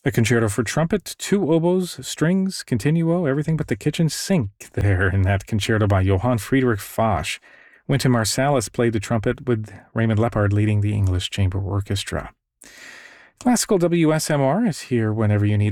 A concerto for trumpet, 2 oboes, strings, continuo, everything but the kitchen sink there in that concerto by Johann Friedrich Foch. Wynton Marsalis played the trumpet with Raymond Lepard leading the English Chamber Orchestra. Classical WSMR is here whenever you need